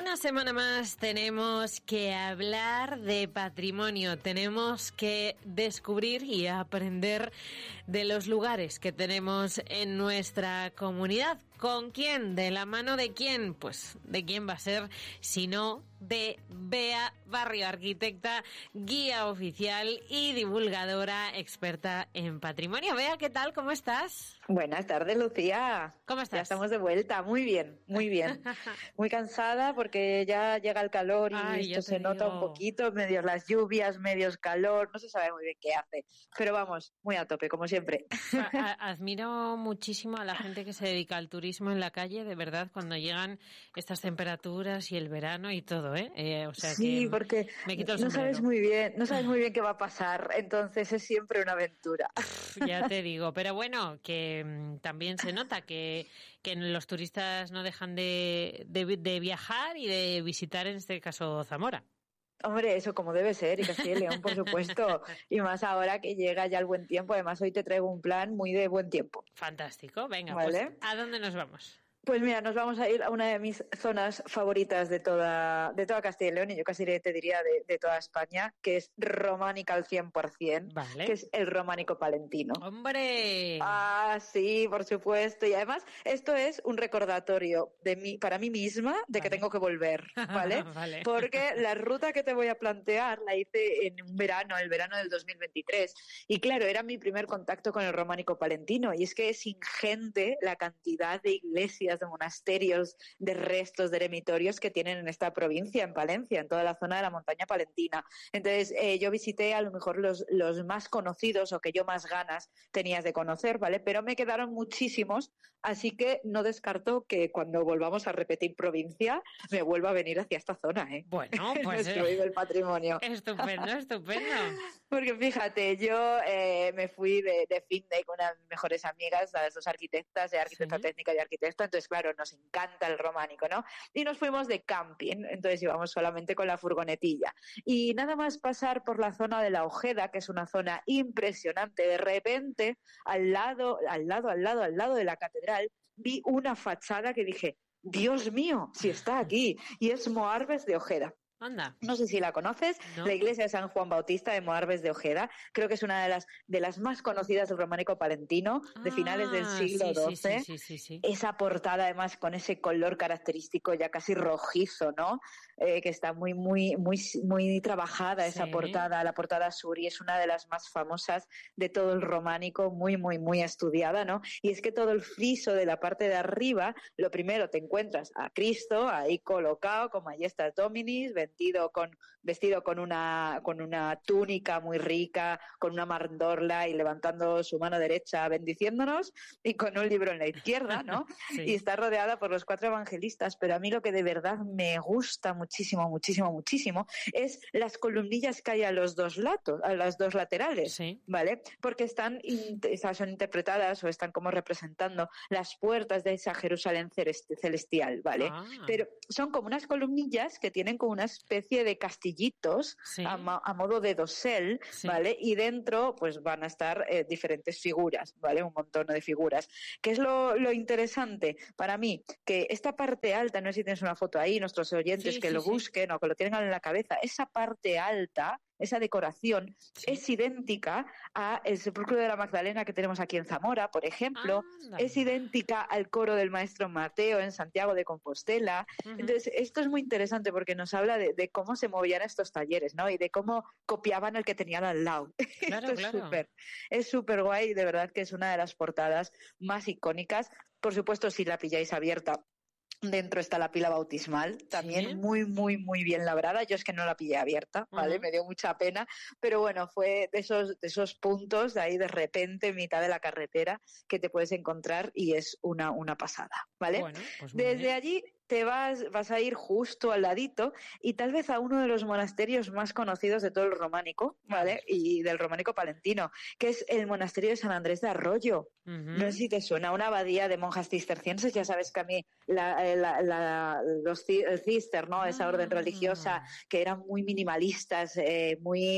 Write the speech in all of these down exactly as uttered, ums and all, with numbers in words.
Una semana más tenemos que hablar de patrimonio, tenemos que descubrir y aprender de los lugares que tenemos en nuestra comunidad. ¿Con quién? ¿De la mano de quién? Pues de quién va a ser, si no de Bea Barrio, arquitecta, guía oficial y divulgadora experta en patrimonio. Bea, ¿qué tal? ¿Cómo estás? Buenas tardes, Lucía. ¿Cómo estás? Ya estamos de vuelta. Muy bien, muy bien. Muy cansada porque ya llega el calor y Ay, esto se digo. nota un poquito, medio las lluvias, medio calor, no se sabe muy bien qué hace. Pero vamos, muy a tope, como siempre. A, a, admiro muchísimo a la gente que se dedica al turismo en la calle, de verdad, cuando llegan estas temperaturas y el verano y todo, ¿eh? eh o sea sí, que porque me quito el no sombrero. sabes muy bien, no sabes muy bien qué va a pasar, entonces es siempre una aventura. Ya te digo, pero bueno, que mmm, también se nota que, que los turistas no dejan de, de, de viajar y de visitar, en este caso, Zamora. Hombre, eso como debe ser, y Castilla y León, por supuesto, y más ahora que llega ya el buen tiempo. Además, hoy te traigo un plan muy de buen tiempo. Fantástico, venga, ¿Vale? Pues ¿a dónde nos vamos? Pues mira, nos vamos a ir a una de mis zonas favoritas de toda de toda Castilla y León, y yo casi te diría de, de toda España, que es románica al cien por ciento, vale. Que es el románico palentino. ¡Hombre! Ah, sí, por supuesto. Y además, esto es un recordatorio de mí, para mí misma de vale. que tengo que volver, ¿vale? vale. Porque la ruta que te voy a plantear la hice en un verano, el verano del dos mil veintitrés. Y claro, era mi primer contacto con el románico palentino. Y es que es ingente la cantidad de iglesias, de monasterios, de restos, de eremitorios que tienen en esta provincia, en Palencia, en toda la zona de la montaña palentina. Entonces, eh, yo visité a lo mejor los, los más conocidos o que yo más ganas tenías de conocer, ¿vale? Pero me quedaron muchísimos, así que no descarto que cuando volvamos a repetir provincia me vuelva a venir hacia esta zona, ¿eh? Bueno, pues nuestro eh, del patrimonio. Estupendo, estupendo. Porque fíjate, yo eh, me fui de, de fin de con unas mejores amigas, las dos arquitectas, de arquitecta ¿Sí? técnica y arquitecta, entonces claro, nos encanta el románico, ¿no? Y nos fuimos de camping, entonces íbamos solamente con la furgonetilla. Y nada más pasar por la zona de la Ojeda, que es una zona impresionante, de repente, al lado, al lado, al lado, al lado de la catedral, vi una fachada que dije, Dios mío, si está aquí, y es Moarbes de Ojeda. Anda. No sé si la conoces, no. La iglesia de San Juan Bautista de Moarbes de Ojeda, creo que es una de las de las más conocidas del románico palentino, ah, de finales del siglo sí, doce. Sí, sí, sí, sí, sí. Esa portada además con ese color característico ya casi rojizo, ¿no? Eh, que está muy, muy, muy, muy trabajada esa sí. portada, la portada sur, y es una de las más famosas de todo el románico, muy, muy, muy estudiada, ¿no? Y es que todo el friso de la parte de arriba, lo primero te encuentras a Cristo ahí colocado con Majestas Dominis, vestido con vestido con una con una túnica muy rica, con una mandorla y levantando su mano derecha bendiciéndonos y con un libro en la izquierda, ¿no? Sí. Y está rodeada por los cuatro evangelistas, pero a mí lo que de verdad me gusta muchísimo, muchísimo, muchísimo es las columnillas que hay a los dos lados, a las dos laterales, sí. ¿Vale? Porque están son interpretadas o están como representando las puertas de esa Jerusalén celestial, ¿vale? Ah. Pero son como unas columnillas que tienen como una especie de castillitos sí. a, a modo de dosel, sí. ¿vale? Y dentro pues van a estar eh, diferentes figuras, ¿vale? Un montón de figuras. ¿Qué es lo, lo interesante para mí? Que esta parte alta, no sé si tienes una foto ahí, nuestros oyentes sí, que sí, lo busquen sí. o que lo tengan en la cabeza, esa parte alta, esa decoración sí. es idéntica a el sepulcro de la Magdalena que tenemos aquí en Zamora, por ejemplo, ah, es idéntica al coro del Maestro Mateo en Santiago de Compostela. Uh-huh. Entonces, esto es muy interesante porque nos habla de, de cómo se movían estos talleres, ¿no? Y de cómo copiaban el que tenían al lado. Claro, esto es claro. súper, es súper guay, de verdad que es una de las portadas más icónicas. Por supuesto, si la pilláis abierta, dentro está la pila bautismal, también ¿sí? muy, muy, muy bien labrada. Yo es que no la pillé abierta, ¿vale? Uh-huh. Me dio mucha pena, pero bueno, fue de esos, de esos puntos de ahí de repente, en mitad de la carretera, que te puedes encontrar y es una, una pasada, ¿vale? Bueno, pues muy Desde bien. allí te vas, vas a ir justo al ladito y tal vez a uno de los monasterios más conocidos de todo el románico, ¿vale? Y del románico palentino, que es el monasterio de San Andrés de Arroyo. Uh-huh. No sé si te suena, una abadía de monjas cistercienses. Ya sabes que a mí la, la, la, los el cister, ¿no? Esa orden religiosa que eran muy minimalistas, eh, muy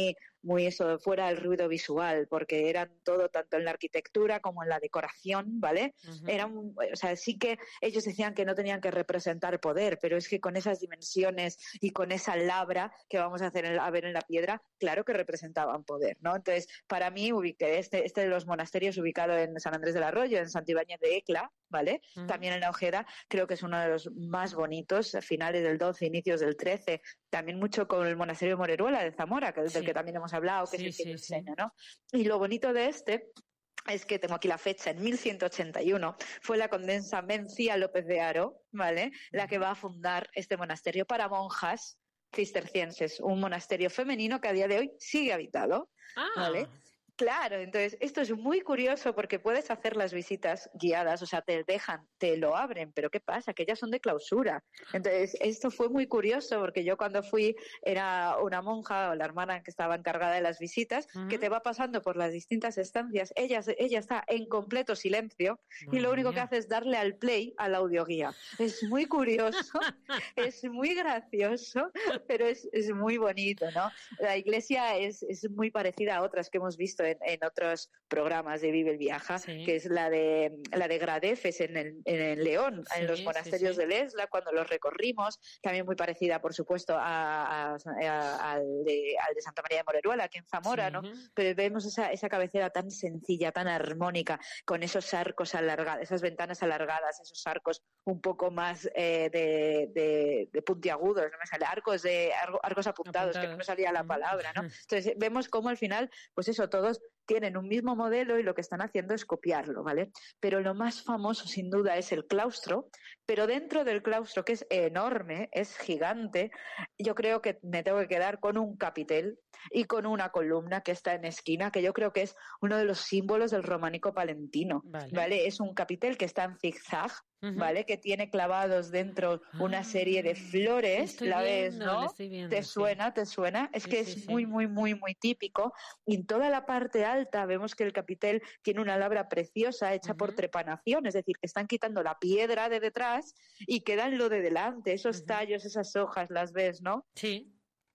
muy eso, fuera del ruido visual, porque eran todo, tanto en la arquitectura como en la decoración, ¿vale? Uh-huh. Eran, o sea, sí que ellos decían que no tenían que representar poder, pero es que con esas dimensiones y con esa labra que vamos a hacer en, a ver en la piedra, claro que representaban poder, ¿no? Entonces, para mí, ubiqué este, este de los monasterios ubicado en San Andrés del Arroyo, en Santibáñez de Ecla, ¿vale? Uh-huh. También en la Ojeda, creo que es uno de los más bonitos, a finales del doce, inicios del trece, también mucho con el monasterio de Moreruela de Zamora, que es sí. del que también hemos hablado, que sí, es el que sí, enseña, sí. ¿no? Y lo bonito de este es que tengo aquí la fecha, en mil ciento ochenta y uno, fue la condesa Mencía López de Haro, ¿vale? La que va a fundar este monasterio para monjas cistercienses, un monasterio femenino que a día de hoy sigue habitado, ah. ¿vale? Claro, entonces esto es muy curioso porque puedes hacer las visitas guiadas, o sea, te dejan, te lo abren, pero ¿qué pasa? Que ellas son de clausura. Entonces esto fue muy curioso porque yo cuando fui era una monja o la hermana que estaba encargada de las visitas, uh-huh. que te va pasando por las distintas estancias, ella, ella está en completo silencio Madre y lo único mía. que hace es darle al play a la audioguía. Es muy curioso, es muy gracioso, pero es, es muy bonito, ¿no? La iglesia es, es muy parecida a otras que hemos visto En, en otros programas de Vive el Viaja, sí. que es la de la de Gradefes en el, en el León, sí, en los monasterios sí, sí. de Lesla, cuando los recorrimos, también muy parecida, por supuesto, a, a, a, al, de, al de Santa María de Moreruela, aquí en Zamora, sí. ¿no? Pero vemos esa, esa cabecera tan sencilla, tan armónica, con esos arcos alargados, esas ventanas alargadas, esos arcos un poco más eh, de, de, de puntiagudos, no me sale, arcos de arcos apuntados, apuntados, que no me salía la palabra, ¿no? Entonces vemos cómo al final, pues eso, todos tienen un mismo modelo y lo que están haciendo es copiarlo, ¿vale? Pero lo más famoso sin duda es el claustro, pero dentro del claustro, que es enorme, es gigante, yo creo que me tengo que quedar con un capitel y con una columna que está en esquina, que yo creo que es uno de los símbolos del románico palentino, vale. ¿vale? Es un capitel que está en zigzag, uh-huh. ¿vale? Que tiene clavados dentro una ah, serie de flores, la ves, viendo, ¿no? Viendo, ¿Te sí. suena? ¿Te suena? Es sí, que sí, es sí. muy, muy, muy, muy típico. Y en toda la parte alta vemos que el capitel tiene una labra preciosa hecha uh-huh. por trepanación, es decir, que están quitando la piedra de detrás y quedan lo de delante, esos uh-huh. tallos, esas hojas, las ves, ¿no? Sí.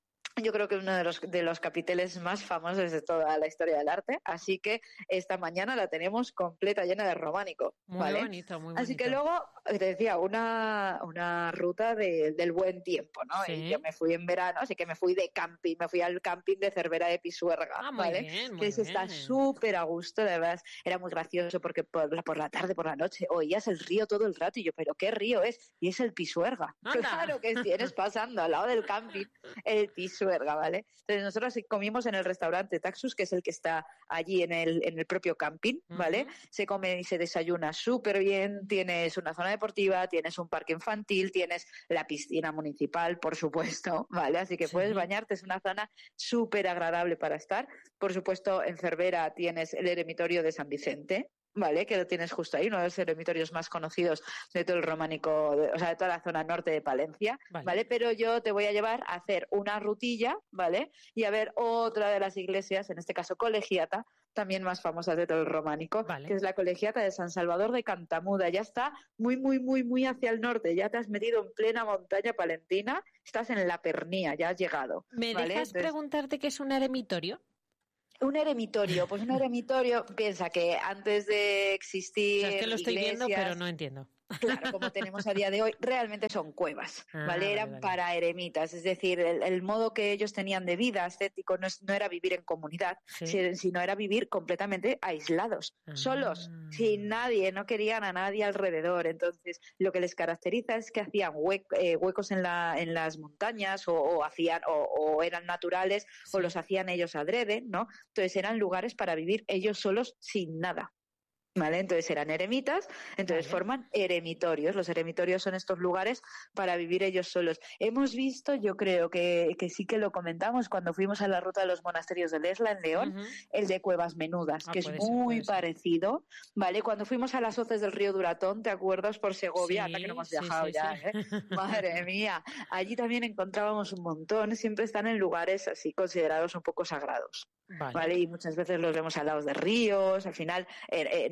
Yo creo que es uno de los, de los capiteles más famosos de toda la historia del arte, así que esta mañana la tenemos completa, llena de románico. Muy ¿vale? bonito, muy bonito. Así que luego, te decía, una, una ruta de, del buen tiempo, ¿no? Sí. Y yo me fui en verano, así que me fui de camping, me fui al camping de Cervera de Pisuerga, ah, muy ¿vale? bien, muy que bien. está súper a gusto, de verdad, era muy gracioso porque por la, por la tarde, por la noche, oías el río todo el rato y yo, ¿pero qué río es? Y es el Pisuerga. Anda. Claro que tienes pasando al lado del camping el Pisuerga, ¿vale? Entonces nosotros comimos en el restaurante Taxus, que es el que está allí en el, en el propio camping, ¿vale? Uh-huh. Se come y se desayuna súper bien, tienes una zona deportiva, tienes un parque infantil, tienes la piscina municipal, por supuesto, ¿vale? Así que sí. puedes bañarte, es una zona súper agradable para estar. Por supuesto, en Cervera tienes el eremitorio de San Vicente, ¿vale? Que lo tienes justo ahí, uno de los eremitorios más conocidos de todo el románico, de, o sea, de toda la zona norte de Palencia, vale. ¿vale? Pero yo te voy a llevar a hacer una rutilla, ¿vale? Y a ver otra de las iglesias, en este caso colegiata, también más famosas de todo el románico, vale. que es la colegiata de San Salvador de Cantamuda. Ya está muy, muy, muy, muy hacia el norte, ya te has metido en plena montaña palentina, estás en la Pernía, ya has llegado. ¿Me ¿vale? dejas Entonces, preguntarte qué es un eremitorio? Un eremitorio, pues un eremitorio, piensa que antes de existir. O sea, es que lo estoy iglesias, viendo, pero no entiendo. Claro, como tenemos a día de hoy, realmente son cuevas, ah, ¿vale? Eran vale, vale. para eremitas, es decir, el, el modo que ellos tenían de vida ascético no, es, no era vivir en comunidad, ¿sí? sino era vivir completamente aislados, ah. solos, sin nadie, no querían a nadie alrededor. Entonces, lo que les caracteriza es que hacían hue eh, huecos en, la, en las montañas o, o hacían o, o eran naturales sí. o los hacían ellos adrede, ¿no? Entonces, eran lugares para vivir ellos solos sin nada. ¿Vale? Entonces eran eremitas, entonces vale. forman eremitorios. Los eremitorios son estos lugares para vivir ellos solos. Hemos visto, yo creo que, que sí que lo comentamos cuando fuimos a la ruta de los monasterios de Lesla en León, uh-huh. el de Cuevas Menudas, ah, que es muy ser, parecido, ¿vale? Cuando fuimos a las hoces del río Duratón, ¿te acuerdas? Por Segovia, sí, hasta que no hemos viajado sí, sí, ya, sí. ¿eh? Madre mía. Allí también encontrábamos un montón, siempre están en lugares así considerados un poco sagrados. Vale. ¿Vale? Y muchas veces los vemos al lado de ríos, al final eh, eh, no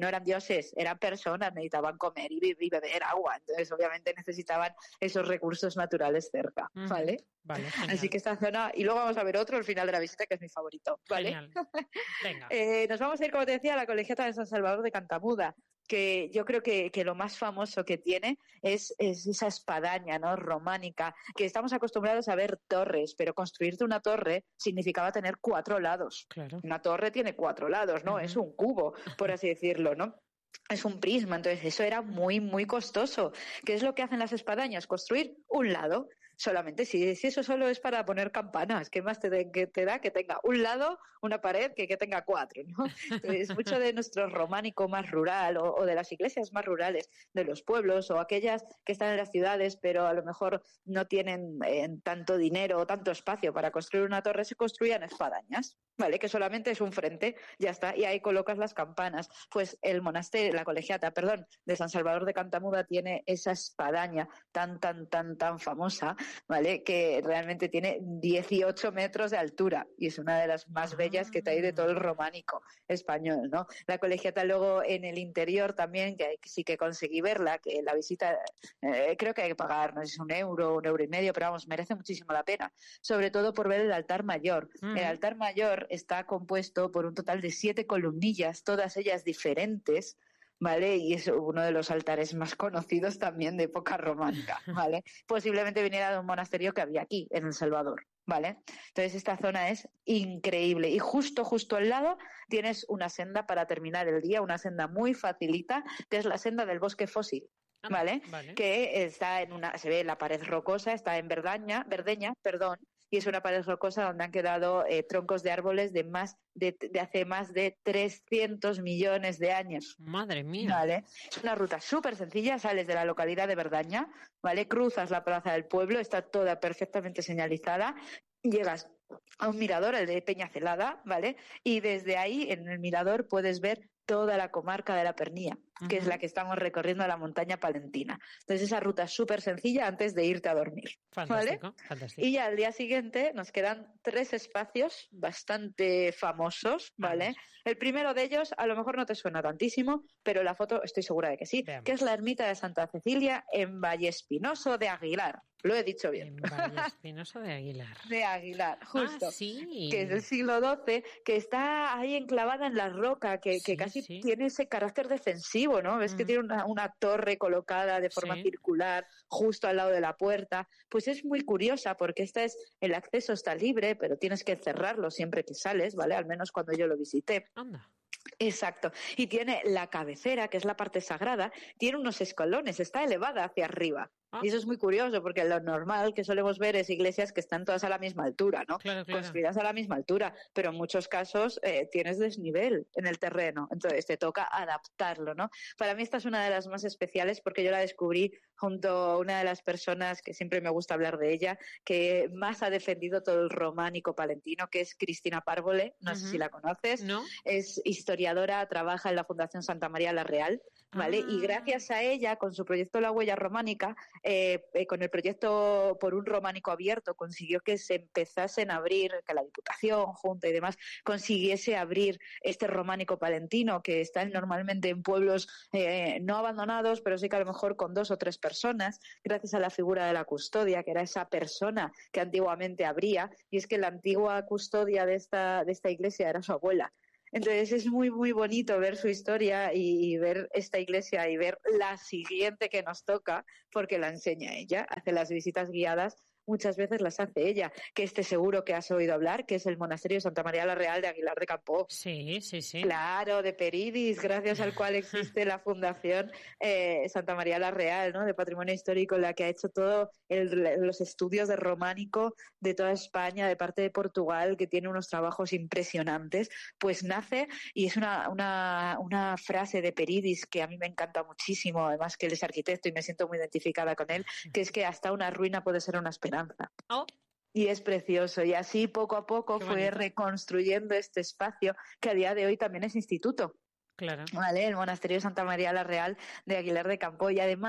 no eran dioses, eran personas, necesitaban comer y, y beber agua, entonces obviamente necesitaban esos recursos naturales cerca, ¿vale? Uh-huh. Vale, así que esta zona, y luego vamos a ver otro al final de la visita que es mi favorito, ¿vale? Genial. Venga. eh, nos vamos a ir, como te decía, a la Colegiata de San Salvador de Cantamuda, que yo creo que, que lo más famoso que tiene es, es esa espadaña, ¿no?, románica, que estamos acostumbrados a ver torres, pero construirte una torre significaba tener cuatro lados. Claro. Una torre tiene cuatro lados, ¿no? Uh-huh. Es un cubo, por así decirlo, ¿no? Es un prisma, entonces eso era muy, muy costoso. ¿Qué es lo que hacen las espadañas? Construir un lado. Solamente si, si eso solo es para poner campanas, ¿qué más te, de, que te da que tenga un lado, una pared, que, que tenga cuatro, ¿no? Entonces, mucho de nuestro románico más rural o, o de las iglesias más rurales de los pueblos o aquellas que están en las ciudades pero a lo mejor no tienen eh, tanto dinero o tanto espacio para construir una torre, se construían espadañas, ¿vale? Que solamente es un frente, ya está, y ahí colocas las campanas. Pues el monasterio, la colegiata, perdón, de San Salvador de Cantamuda tiene esa espadaña tan, tan, tan, tan famosa, ¿vale? Que realmente tiene dieciocho metros de altura y es una de las más bellas que hay de todo el románico español, ¿no? La colegiata luego en el interior también, que sí que conseguí verla, que la visita eh, creo que hay que pagar, no sé si es un euro, un euro y medio, pero vamos, merece muchísimo la pena, sobre todo por ver el altar mayor. Mm. El altar mayor está compuesto por un total de siete columnillas, todas ellas diferentes, ¿vale? Y es uno de los altares más conocidos también de época románica, ¿vale? Posiblemente viniera de un monasterio que había aquí, en El Salvador, ¿vale? Entonces esta zona es increíble y justo, justo al lado tienes una senda para terminar el día, una senda muy facilita, que es la senda del bosque fósil, ¿vale? Vale. Que está en una, se ve la pared rocosa, está en Verdaña, Verdeña, perdón, y es una pared rocosa donde han quedado eh, troncos de árboles de más de, de hace más de trescientos millones de años. Madre mía. Vale. Es una ruta súper sencilla, sales de la localidad de Verdaña, ¿vale? Cruzas la plaza del pueblo, está toda perfectamente señalizada, llegas a un mirador, el de Peña Celada, ¿vale? Y desde ahí, en el mirador, puedes ver toda la comarca de la Pernía, uh-huh. que es la que estamos recorriendo a la montaña palentina. Entonces esa ruta es súper sencilla antes de irte a dormir. Fantástico, ¿vale? fantástico. Y ya al día siguiente nos quedan tres espacios bastante famosos, ¿vale? El primero de ellos a lo mejor no te suena tantísimo, pero la foto estoy segura de que sí, Veamos. Que es la ermita de Santa Cecilia en Vallespinoso de Aguilar. Lo he dicho bien. En Vallespinoso de Aguilar. De Aguilar, justo. Ah, sí. Que es del siglo doce, que está ahí enclavada en la roca, que, sí, que casi sí. tiene ese carácter defensivo, ¿no? Ves mm. que tiene una, una torre colocada de forma sí. circular justo al lado de la puerta. Pues es muy curiosa porque esta es, el acceso está libre, pero tienes que cerrarlo siempre que sales, ¿vale? Al menos cuando yo lo visité. Anda. Exacto. Y tiene la cabecera, que es la parte sagrada, tiene unos escalones, está elevada hacia arriba. Ah. Y eso es muy curioso porque lo normal que solemos ver es iglesias que están todas a la misma altura, ¿no? Claro, claro. Construidas a la misma altura, pero en muchos casos eh, tienes desnivel en el terreno, entonces te toca adaptarlo, ¿no? Para mí esta es una de las más especiales porque yo la descubrí junto a una de las personas que siempre me gusta hablar de ella, que más ha defendido todo el románico palentino, que es Cristina Párvole, no uh-huh. sé si la conoces, ¿no? Es historiadora, trabaja en la Fundación Santa María la Real, ¿vale? Ah. Y gracias a ella, con su proyecto La Huella Románica, eh, eh, con el proyecto por un románico abierto, consiguió que se empezasen a abrir, que la Diputación, Junta y demás, consiguiese abrir este románico palentino, que está normalmente en pueblos eh, no abandonados, pero sí que a lo mejor con dos o tres personas, gracias a la figura de la custodia, que era esa persona que antiguamente abría, y es que la antigua custodia de esta, de esta iglesia era su abuela. Entonces es muy, muy bonito ver su historia y, y ver esta iglesia y ver la siguiente que nos toca, porque la enseña ella, hace las visitas guiadas, muchas veces las hace ella, que este seguro que has oído hablar, que es el monasterio de Santa María la Real de Aguilar de Campoo. Sí, sí, sí. Claro, de Peridis, gracias al cual existe la Fundación eh, Santa María la Real, ¿no? De Patrimonio Histórico, la que ha hecho todos los estudios de románico de toda España, de parte de Portugal, que tiene unos trabajos impresionantes, pues nace, y es una, una, una frase de Peridis que a mí me encanta muchísimo, además que él es arquitecto y me siento muy identificada con él, que es que hasta una ruina puede ser una esperanza. Oh. Y es precioso, y así poco a poco fue reconstruyendo este espacio que a día de hoy también es instituto. Claro. Vale, el monasterio de Santa María la Real de Aguilar de Campoo, y además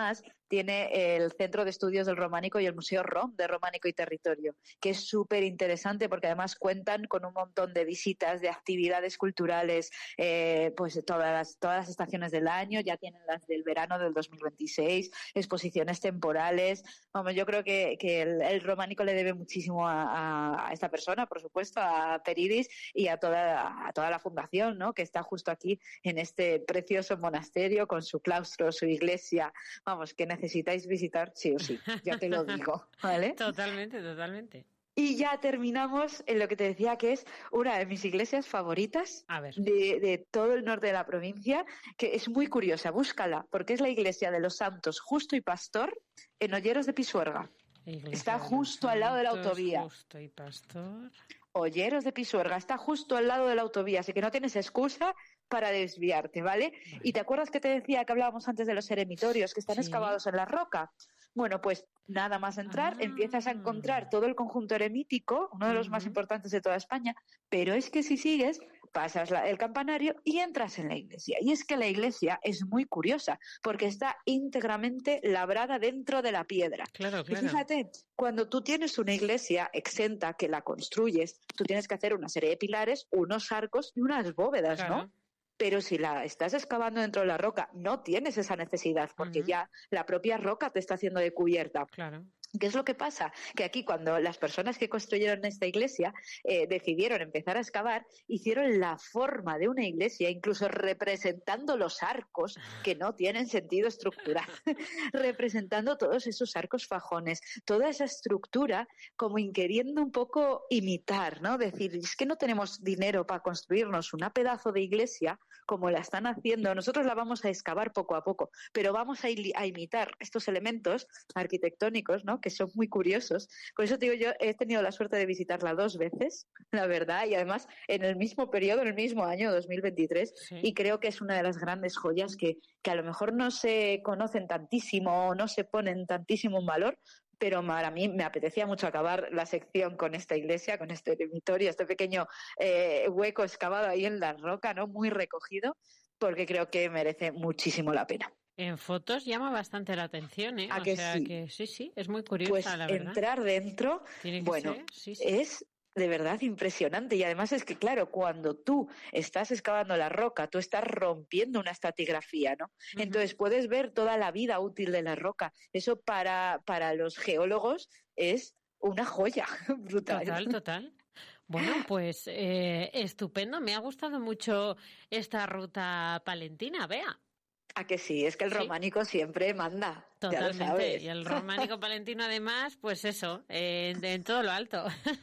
tiene el Centro de Estudios del Románico y el Museo ROM de Románico y Territorio, que es súper interesante porque además cuentan con un montón de visitas, de actividades culturales, eh, pues todas las, todas las estaciones del año, ya tienen las del verano del dos mil veintiséis, exposiciones temporales. Vamos, yo creo que, que el, el Románico le debe muchísimo a, a, a esta persona, por supuesto, a Peridis y a toda, a toda la fundación, ¿no?, que está justo aquí en este precioso monasterio con su claustro, su iglesia. Vamos, que necesitáis visitar sí o sí, ya te lo digo, ¿vale? Totalmente, totalmente. Y ya terminamos en lo que te decía que es una de mis iglesias favoritas A ver. de, de todo el norte de la provincia, que es muy curiosa, búscala, porque es la iglesia de los Santos Justo y Pastor en Olleros de Pisuerga. Iglesia está justo al lado de la autovía. Justo y Pastor. Olleros de Pisuerga, está justo al lado de la autovía, así que no tienes excusa para desviarte, ¿vale? Vale. Y te acuerdas que te decía que hablábamos antes de los eremitorios que están sí. excavados en la roca. Bueno, pues nada más entrar, ah. empiezas a encontrar todo el conjunto eremítico, uno de los uh-huh. más importantes de toda España, pero es que si sigues, pasas la, el campanario y entras en la iglesia. Y es que la iglesia es muy curiosa, porque está íntegramente labrada dentro de la piedra. Claro, claro. Y fíjate, cuando tú tienes una iglesia exenta que la construyes, tú tienes que hacer una serie de pilares, unos arcos y unas bóvedas, claro. ¿no? Pero si la estás excavando dentro de la roca, no tienes esa necesidad, porque uh-huh. ya la propia roca te está haciendo de cubierta. Claro. ¿Qué es lo que pasa? Que aquí cuando las personas que construyeron esta iglesia eh, decidieron empezar a excavar, hicieron la forma de una iglesia, incluso representando los arcos que no tienen sentido estructural, representando todos esos arcos fajones, toda esa estructura como queriendo un poco imitar, ¿no? Decir, es que no tenemos dinero para construirnos una pedazo de iglesia como la están haciendo, nosotros la vamos a excavar poco a poco, pero vamos a, a imitar estos elementos arquitectónicos, ¿no?, que son muy curiosos. Por eso te digo, yo he tenido la suerte de visitarla dos veces, la verdad, y además en el mismo periodo, en el mismo año, dos mil veintitrés, sí. y creo que es una de las grandes joyas que, que a lo mejor no se conocen tantísimo o no se ponen tantísimo en valor, pero para mí me apetecía mucho acabar la sección con esta iglesia, con este eremitorio, este pequeño eh, hueco excavado ahí en la roca, ¿no?, muy recogido, porque creo que merece muchísimo la pena. En fotos llama bastante la atención, ¿eh? ¿A o que sea sí? que sí, sí, es muy curiosa, pues la verdad. Entrar dentro, bueno, sí, sí. es de verdad impresionante. Y además es que, claro, cuando tú estás excavando la roca, tú estás rompiendo una estratigrafía, ¿no? Uh-huh. Entonces puedes ver toda la vida útil de la roca. Eso para, para los geólogos es una joya brutal. Total, total. Bueno, pues eh, estupendo. Me ha gustado mucho esta ruta palentina, Bea. ¿A que sí? Es que el románico sí. siempre manda. Totalmente. Ya lo sabes. Y el románico palentino, además, pues eso, eh, en todo lo alto.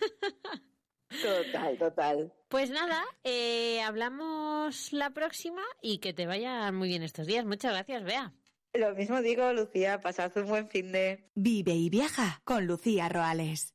Total, total. Pues nada, eh, hablamos la próxima y que te vayan muy bien estos días. Muchas gracias, Bea. Lo mismo digo, Lucía. Pasad un buen fin de... Vive y viaja con Lucía Roales.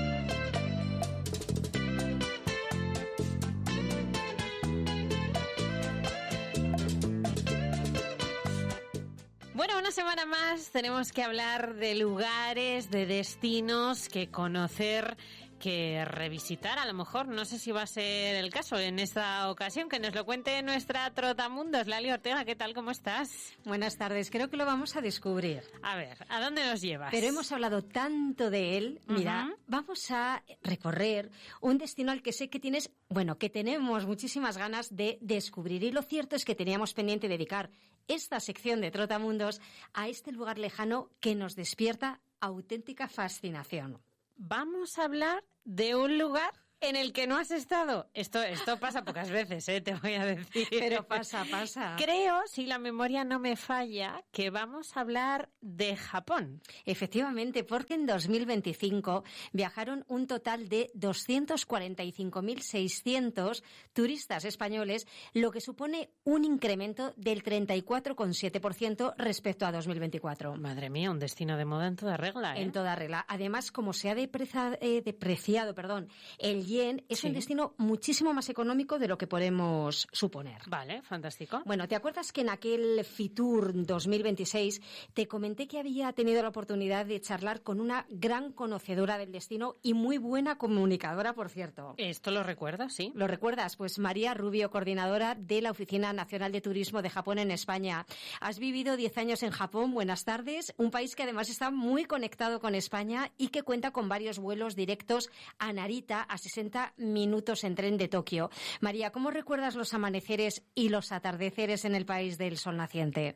Bueno, una semana más tenemos que hablar de lugares, de destinos que conocer, que revisitar. A lo mejor, no sé si va a ser el caso en esta ocasión, que nos lo cuente nuestra trotamundos, Lali Ortega. ¿Qué tal? ¿Cómo estás? Buenas tardes. Creo que lo vamos a descubrir. A ver, ¿a dónde nos llevas? Pero hemos hablado tanto de él. Mira, uh-huh. vamos a recorrer un destino al que sé que tienes, bueno, que tenemos muchísimas ganas de descubrir. Y lo cierto es que teníamos pendiente dedicar esta sección de Trotamundos a este lugar lejano que nos despierta auténtica fascinación. Vamos a hablar de un lugar en el que no has estado. Esto, esto pasa pocas veces, ¿eh? Te voy a decir. Pero pasa, pasa. Creo, si la memoria no me falla, que vamos a hablar de Japón. Efectivamente, porque en dos mil veinticinco viajaron un total de doscientos cuarenta y cinco mil seiscientos turistas españoles, lo que supone un incremento del treinta y cuatro coma siete por ciento respecto a dos mil veinticuatro. Madre mía, un destino de moda en toda regla, ¿eh? En toda regla. Además, como se ha depreciado, eh, depreciado perdón, el yen es sí. un destino muchísimo más económico de lo que podemos suponer. Vale, fantástico. Bueno, ¿te acuerdas que en aquel Fitur dos mil veintiséis te comenté que había tenido la oportunidad de charlar con una gran conocedora del destino y muy buena comunicadora, por cierto? Esto lo recuerdas, sí. ¿Lo recuerdas? Pues María Rubio, coordinadora de la Oficina Nacional de Turismo de Japón en España. Has vivido diez años en Japón, buenas tardes, un país que además está muy conectado con España y que cuenta con varios vuelos directos a Narita, a sesenta minutos en tren de Tokio. María, ¿cómo recuerdas los amaneceres y los atardeceres en el país del sol naciente?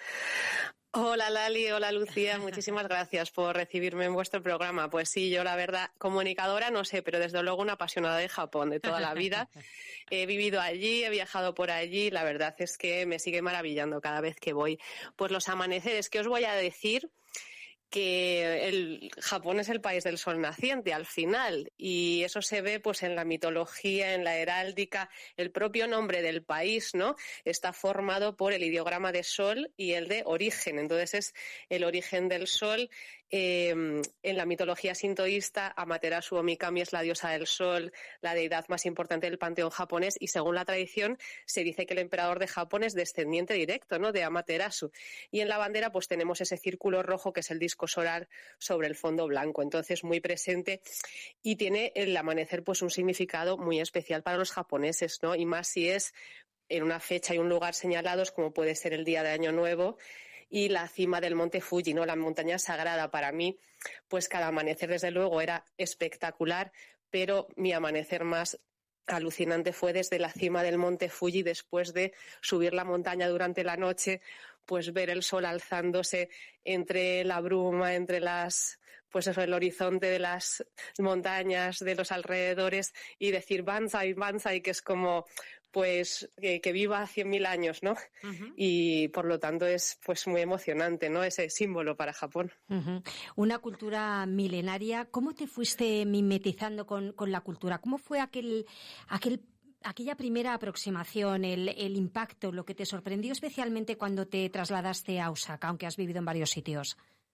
Hola Lali, hola Lucía, muchísimas gracias por recibirme en vuestro programa. Pues sí, yo la verdad, comunicadora no sé, pero desde luego una apasionada de Japón de toda la vida. He vivido allí, he viajado por allí, la verdad es que me sigue maravillando cada vez que voy. Pues los amaneceres, ¿qué os voy a decir? Que el Japón es el país del sol naciente al final y eso se ve pues en la mitología, en la heráldica, el propio nombre del país, ¿no? Está formado por el ideograma de sol y el de origen, entonces es el origen del sol. Eh, en la mitología sintoísta, Amaterasu o Mikami es la diosa del sol, la deidad más importante del panteón japonés y según la tradición se dice que el emperador de Japón es descendiente directo, ¿no?, de Amaterasu. Y en la bandera pues tenemos ese círculo rojo que es el disco solar sobre el fondo blanco, entonces muy presente y tiene el amanecer pues un significado muy especial para los japoneses, ¿no? Y más si es en una fecha y un lugar señalados como puede ser el día de Año Nuevo y la cima del monte Fuji, ¿no?, la montaña sagrada. Para mí, pues cada amanecer desde luego era espectacular, pero mi amanecer más alucinante fue desde la cima del monte Fuji, después de subir la montaña durante la noche, pues ver el sol alzándose entre la bruma, entre las, pues eso, el horizonte de las montañas, de los alrededores y decir Banzai, Banzai, que es como pues que, que viva cien mil años, ¿no? Uh-huh. Y por lo tanto es pues muy emocionante, ¿no?, ese símbolo para Japón. Uh-huh. Una cultura milenaria. ¿Cómo te fuiste mimetizando con, con la cultura? ¿Cómo fue aquel, aquel aquella primera aproximación, el, el impacto, lo que te sorprendió especialmente cuando te trasladaste a Osaka, aunque has vivido en varios sitios?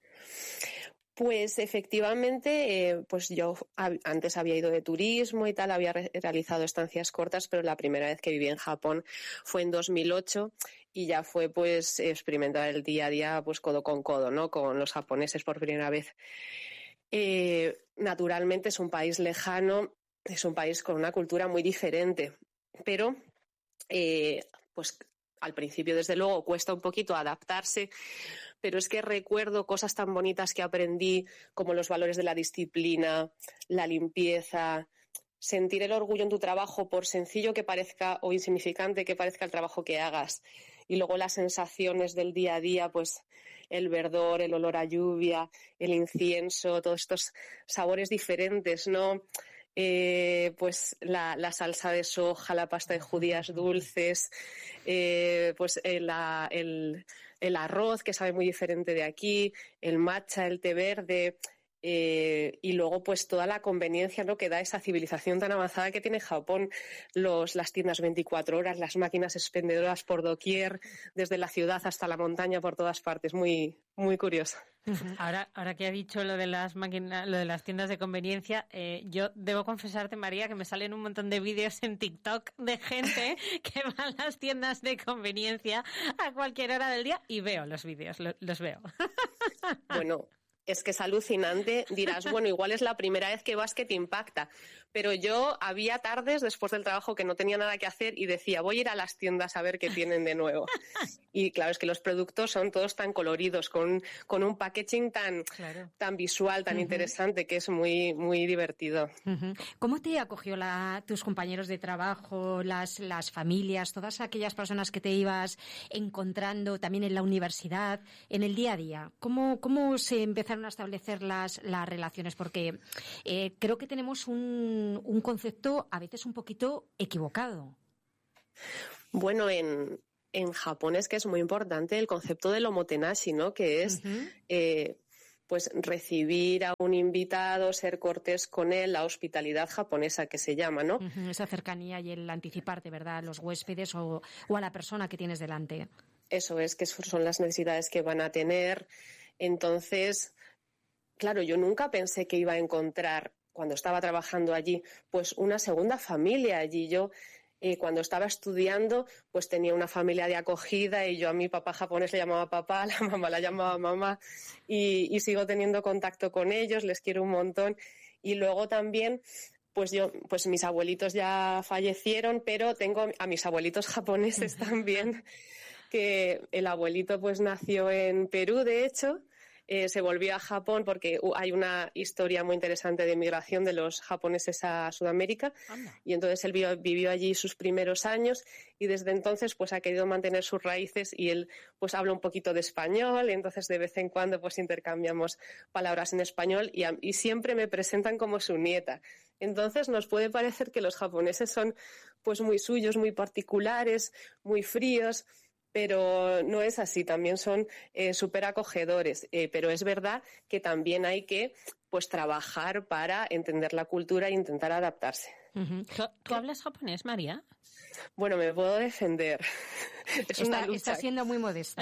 Pues efectivamente, eh, pues yo hab- antes había ido de turismo y tal, había re- realizado estancias cortas, pero la primera vez que viví en Japón fue en dos mil ocho y ya fue pues experimentar el día a día pues codo con codo, ¿no?, con los japoneses por primera vez. Eh, naturalmente es un país lejano, es un país con una cultura muy diferente, pero eh, pues al principio desde luego cuesta un poquito adaptarse, pero es que recuerdo cosas tan bonitas que aprendí como los valores de la disciplina, la limpieza, sentir el orgullo en tu trabajo por sencillo que parezca o insignificante que parezca el trabajo que hagas. Y luego las sensaciones del día a día, pues el verdor, el olor a lluvia, el incienso, todos estos sabores diferentes, ¿no? Eh, pues la, la salsa de soja, la pasta de judías dulces, eh, pues el, la, el, el arroz que sabe muy diferente de aquí, el matcha, el té verde, eh, y luego pues toda la conveniencia, ¿no?, que da esa civilización tan avanzada que tiene Japón, los, las tiendas veinticuatro horas, las máquinas expendedoras por doquier, desde la ciudad hasta la montaña, por todas partes, muy, muy curioso. Ahora, ahora que ha dicho lo de las máquinas, lo de las tiendas de conveniencia, eh, yo debo confesarte, María, que me salen un montón de vídeos en TikTok de gente que va a las tiendas de conveniencia a cualquier hora del día y veo los vídeos, lo, los veo. Bueno, es que es alucinante. Dirás, bueno, igual es la primera vez que vas que te impacta. Pero yo había tardes después del trabajo que no tenía nada que hacer y decía, voy a ir a las tiendas a ver qué tienen de nuevo. Y claro, es que los productos son todos tan coloridos, con, con un packaging tan, claro, tan visual, tan uh-huh. interesante, que es muy, muy divertido. Uh-huh. ¿Cómo te acogió la, tus compañeros de trabajo, las, las familias, todas aquellas personas que te ibas encontrando también en la universidad, en el día a día? ¿Cómo, cómo se empezaron a establecer las, las relaciones? Porque eh, creo que tenemos un un concepto a veces un poquito equivocado. Bueno, en, en Japón es que es muy importante el concepto del omotenashi, ¿no?, que es uh-huh. eh, pues recibir a un invitado, ser cortés con él, la hospitalidad japonesa que se llama, ¿no? Uh-huh. Esa cercanía y el anticiparte, ¿verdad?, a los huéspedes o, o a la persona que tienes delante. Eso es, que son las necesidades que van a tener. Entonces, claro, yo nunca pensé que iba a encontrar cuando estaba trabajando allí, pues una segunda familia allí. Yo eh, cuando estaba estudiando, pues tenía una familia de acogida y yo a mi papá japonés le llamaba papá, a la mamá la llamaba mamá y, y sigo teniendo contacto con ellos, les quiero un montón. Y luego también, pues yo, pues mis abuelitos ya fallecieron, pero tengo a mis abuelitos japoneses también, que el abuelito pues nació en Perú, de hecho. Eh, se volvió a Japón porque hay una historia muy interesante de migración de los japoneses a Sudamérica. Anda. Y entonces él vivió, vivió allí sus primeros años y desde entonces pues ha querido mantener sus raíces y él pues habla un poquito de español y entonces de vez en cuando pues intercambiamos palabras en español y, a, y siempre me presentan como su nieta. Entonces nos puede parecer que los japoneses son pues muy suyos, muy particulares, muy fríos, pero no es así, también son eh, súper acogedores, eh, pero es verdad que también hay que pues trabajar para entender la cultura e intentar adaptarse. Uh-huh. ¿Tú, ¿Tú hablas japonés, María? Bueno, me puedo defender. Es está, una lucha. Está siendo muy modesta.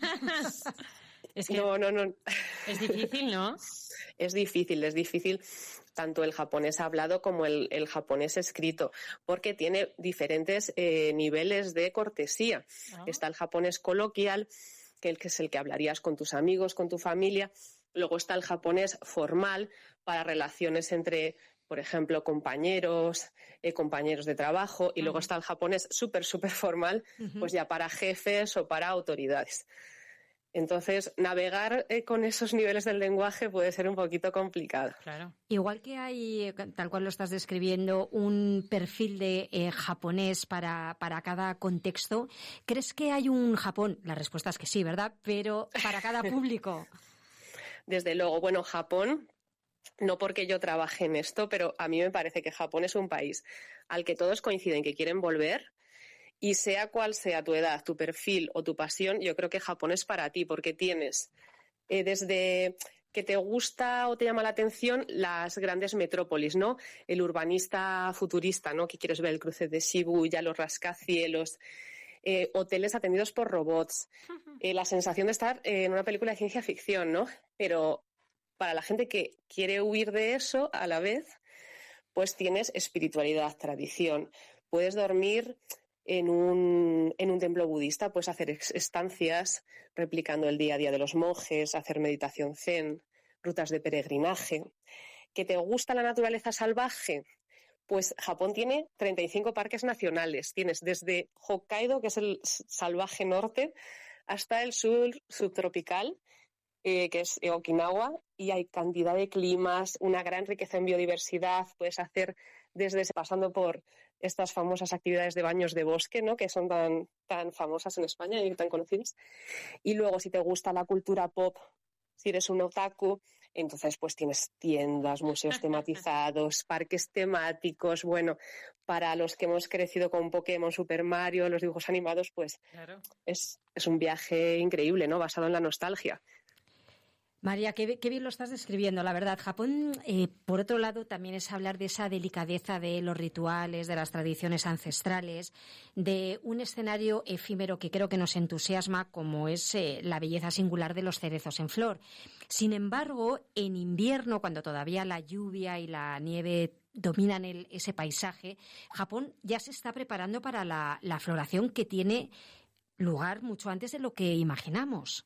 Es que no, no, no. Es difícil, ¿no? Es difícil, es difícil tanto el japonés hablado como el, el japonés escrito, porque tiene diferentes eh, niveles de cortesía. Oh. Está el japonés coloquial, que es el que hablarías con tus amigos, con tu familia. Luego está el japonés formal, para relaciones entre, por ejemplo, compañeros, eh, compañeros de trabajo. Y uh-huh. luego está el japonés súper, súper formal, uh-huh. pues ya para jefes o para autoridades. Entonces, navegar eh, con esos niveles del lenguaje puede ser un poquito complicado. Claro. Igual que hay, tal cual lo estás describiendo, un perfil de eh, japonés para, para cada contexto, ¿crees que hay un Japón? La respuesta es que sí, ¿verdad? Pero para cada público. Desde luego. Bueno, Japón, no porque yo trabaje en esto, pero a mí me parece que Japón es un país al que todos coinciden que quieren volver. Y sea cual sea tu edad, tu perfil o tu pasión, yo creo que Japón es para ti, porque tienes eh, desde que te gusta o te llama la atención las grandes metrópolis, ¿no? El urbanista futurista, ¿no? Que quieres ver el cruce de Shibuya, los rascacielos, eh, hoteles atendidos por robots, eh, la sensación de estar eh, en una película de ciencia ficción, ¿no? Pero para la gente que quiere huir de eso a la vez, pues tienes espiritualidad, tradición, puedes dormir en un, en un templo budista, puedes hacer estancias replicando el día a día de los monjes, hacer meditación zen, rutas de peregrinaje. ¿Que te gusta la naturaleza salvaje? Pues Japón tiene treinta y cinco parques nacionales. Tienes desde Hokkaido, que es el salvaje norte, hasta el sur subtropical, eh, que es Okinawa, y hay cantidad de climas, una gran riqueza en biodiversidad. Puedes hacer desde pasando por estas famosas actividades de baños de bosque, ¿no? Que son tan, tan famosas en España y tan conocidas. Y luego, si te gusta la cultura pop, si eres un otaku, entonces pues tienes tiendas, museos tematizados, parques temáticos. Bueno, para los que hemos crecido con Pokémon, Super Mario, los dibujos animados, pues claro. es, es un viaje increíble, ¿no? Basado en la nostalgia. María, qué, qué bien lo estás describiendo, la verdad. Japón, eh, por otro lado, también es hablar de esa delicadeza de los rituales, de las tradiciones ancestrales, de un escenario efímero que creo que nos entusiasma, como es eh, la belleza singular de los cerezos en flor. Sin embargo, en invierno, cuando todavía la lluvia y la nieve dominan el, ese paisaje, Japón ya se está preparando para la, la floración que tiene lugar mucho antes de lo que imaginamos.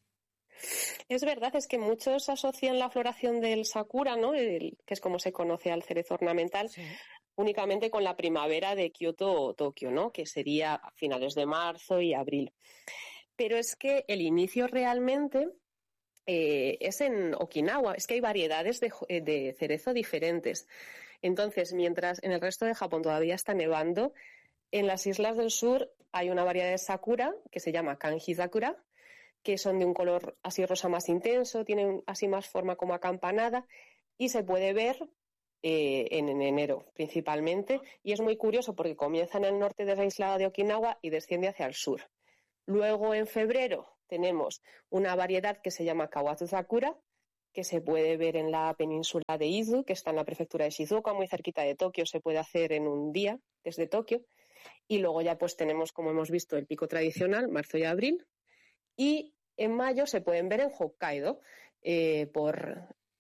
Es verdad, es que muchos asocian la floración del sakura, ¿no? El, que es como se conoce al cerezo ornamental, sí. únicamente con la primavera de Kioto o Tokio, ¿no? Que sería a finales de marzo y abril. Pero es que el inicio realmente eh, es en Okinawa, es que hay variedades de, de cerezo diferentes. Entonces, mientras en el resto de Japón todavía está nevando, en las islas del sur hay una variedad de sakura que se llama kanji sakura, que son de un color así rosa más intenso, tienen así más forma como acampanada y se puede ver eh, en, en enero principalmente. Y es muy curioso porque comienza en el norte de la isla de Okinawa y desciende hacia el sur. Luego en febrero tenemos una variedad que se llama Kawazu Sakura, que se puede ver en la península de Izu, que está en la prefectura de Shizuoka, muy cerquita de Tokio, se puede hacer en un día desde Tokio. Y luego ya pues tenemos, como hemos visto, el pico tradicional, marzo y abril. Y en mayo se pueden ver en Hokkaido, eh, por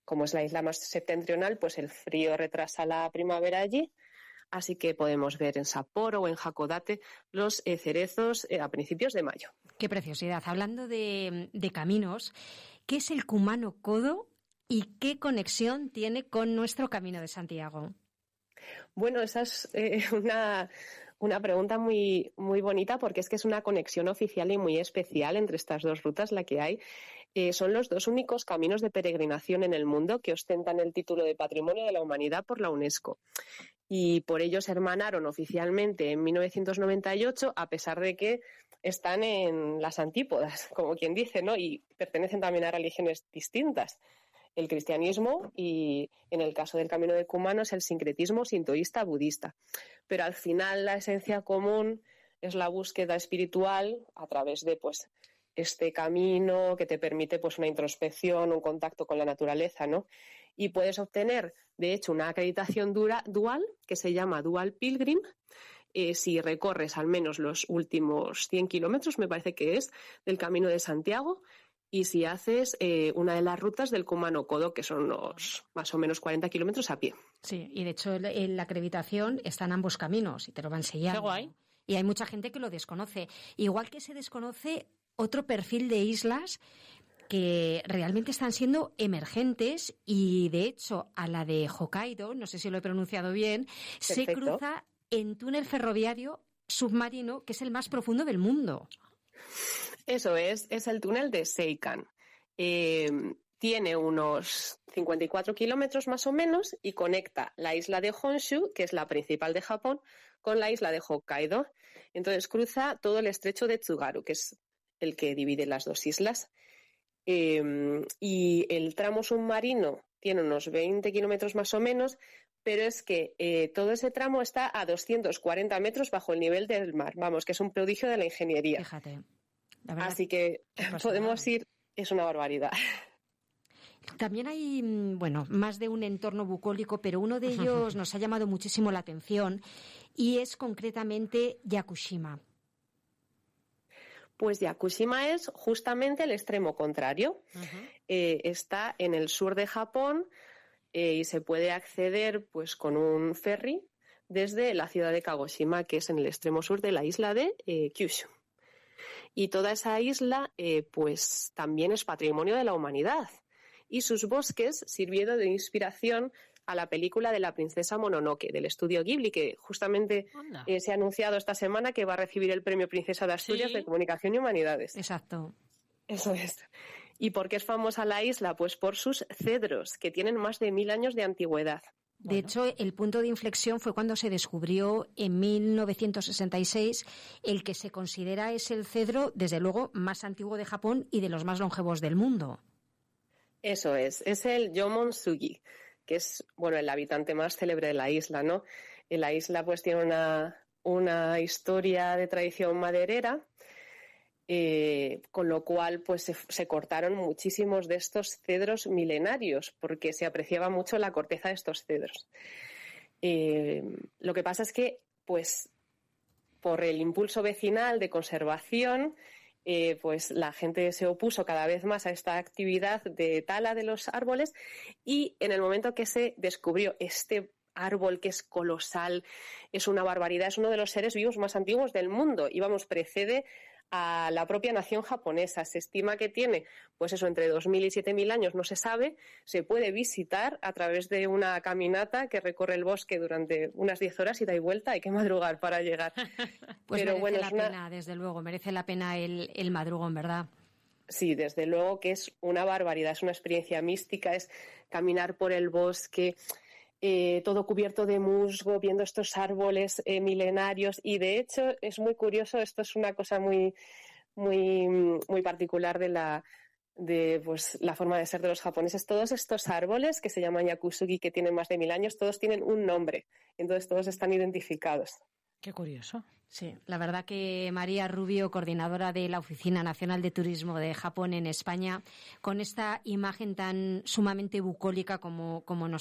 como es la isla más septentrional, pues el frío retrasa la primavera allí. Así que podemos ver en Sapporo o en Hakodate los eh, cerezos eh, a principios de mayo. Qué preciosidad. Hablando de, de caminos, ¿qué es el Kumano Kodo y qué conexión tiene con nuestro Camino de Santiago? Bueno, esa es eh, una, una pregunta muy, muy bonita, porque es que es una conexión oficial y muy especial entre estas dos rutas la que hay. Eh, son los dos únicos caminos de peregrinación en el mundo que ostentan el título de Patrimonio de la Humanidad por la UNESCO. Y por ello se hermanaron oficialmente en mil novecientos noventa y ocho, a pesar de que están en las antípodas, como quien dice, ¿no? Y pertenecen también a religiones distintas, el cristianismo y, en el caso del Camino de Kumano, es el sincretismo sintoísta budista. Pero al final la esencia común es la búsqueda espiritual a través de, pues, este camino que te permite, pues, una introspección, un contacto con la naturaleza, ¿no? Y puedes obtener, de hecho, una acreditación dura, dual, que se llama Dual Pilgrim, eh, si recorres al menos los últimos cien kilómetros, me parece que es, del Camino de Santiago, y si haces eh, una de las rutas del Kumano Kodo, que son los más o menos cuarenta kilómetros a pie. Sí, y de hecho en la acreditación están ambos caminos y te lo van sellando. Qué guay. Y hay mucha gente que lo desconoce. Igual que se desconoce otro perfil de islas que realmente están siendo emergentes y, de hecho, a la de Hokkaido, no sé si lo he pronunciado bien, Perfecto. se cruza en túnel ferroviario submarino, que es el más profundo del mundo. Eso es, es el túnel de Seikan. Eh, tiene unos cincuenta y cuatro kilómetros más o menos y conecta la isla de Honshu, que es la principal de Japón, con la isla de Hokkaido. Entonces cruza todo el estrecho de Tsugaru, que es el que divide las dos islas. Eh, y el tramo submarino tiene unos veinte kilómetros más o menos, pero es que eh, todo ese tramo está a doscientos cuarenta metros bajo el nivel del mar. Vamos, que es un prodigio de la ingeniería. Fíjate. La verdad, así que podemos ir, es una barbaridad. También hay, bueno, más de un entorno bucólico, pero uno de ellos nos ha llamado muchísimo la atención y es concretamente Yakushima. Pues Yakushima es justamente el extremo contrario. Uh-huh. Eh, está en el sur de Japón eh, y se puede acceder, pues, con un ferry desde la ciudad de Kagoshima, que es en el extremo sur de la isla de eh, Kyushu. Y toda esa isla, eh, pues, también es patrimonio de la humanidad. Y sus bosques sirvieron de inspiración a la película de la princesa Mononoke, del estudio Ghibli, que justamente eh, se ha anunciado esta semana que va a recibir el premio Princesa de Asturias ¿Sí? de Comunicación y Humanidades. Exacto. Eso es. ¿Y por qué es famosa la isla? Pues por sus cedros, que tienen más de mil años de antigüedad. De bueno. hecho, el punto de inflexión fue cuando se descubrió en mil novecientos sesenta y seis el que se considera es el cedro, desde luego, más antiguo de Japón y de los más longevos del mundo. Eso es, es el Yomonsugi, que es, bueno, el habitante más célebre de la isla, ¿no? En la isla, pues, tiene una, una historia de tradición maderera, eh, con lo cual, pues, se, se cortaron muchísimos de estos cedros milenarios, porque se apreciaba mucho la corteza de estos cedros. Eh, lo que pasa es que, pues, por el impulso vecinal de conservación, Eh, pues la gente se opuso cada vez más a esta actividad de tala de los árboles y en el momento que se descubrió este árbol que es colosal, es una barbaridad, es uno de los seres vivos más antiguos del mundo y vamos, precede a la propia nación japonesa. Se estima que tiene, pues eso, entre dos mil y siete mil años, no se sabe. Se puede visitar a través de una caminata que recorre el bosque durante unas diez horas y da y vuelta. Hay que madrugar para llegar. Pues Pero merece bueno, la es una... pena, desde luego, merece la pena el, el madrugón, ¿verdad? Sí, desde luego que es una barbaridad, es una experiencia mística, es caminar por el bosque, Eh, todo cubierto de musgo, viendo estos árboles eh, milenarios y de hecho es muy curioso, esto es una cosa muy, muy, muy particular de la, de pues, la forma de ser de los japoneses. Todos estos árboles que se llaman yakusugi, que tienen más de mil años, todos tienen un nombre, entonces todos están identificados. Qué curioso. Sí, la verdad que María Rubio, coordinadora de la Oficina Nacional de Turismo de Japón en España, con esta imagen tan sumamente bucólica como, como nos